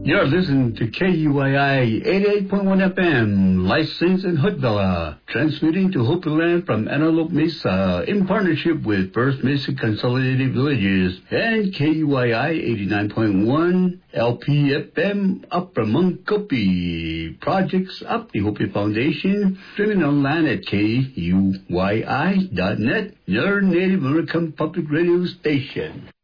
You're listening to KUYI 88.1 FM, licensed in Hoodville, transmitting to Hope Land from Antelope Mesa in partnership with First Mesa Consolidated Villages and KUYI 89.1 LPFM Upper Munkopi. Projects up the Hopi Foundation, streaming online at KUYI.net, your Native American public radio station.